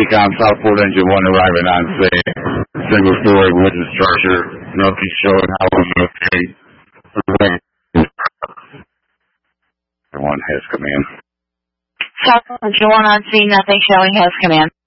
TCOM Southport Engine 1 arriving on scene. Single story wooden structure. Nothing showing how to locate. One has come in. Southport Engine 1 on scene, nothing showing has come in.